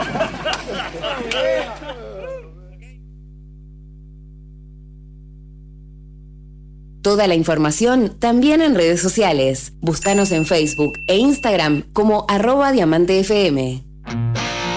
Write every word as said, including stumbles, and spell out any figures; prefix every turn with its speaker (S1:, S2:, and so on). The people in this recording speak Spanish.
S1: Toda la información también en redes sociales. Búscanos en Facebook e Instagram como arroba Diamante F M.